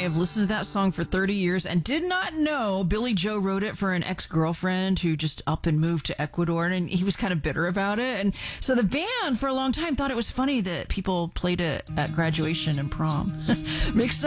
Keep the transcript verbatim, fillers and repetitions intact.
have listened to that song for thirty years and did not know Billy Joe wrote it for an ex-girlfriend who just up and moved to Ecuador, and he was kind of bitter about it. And so the band for a long time thought it was funny that people played it at graduation and prom. Mix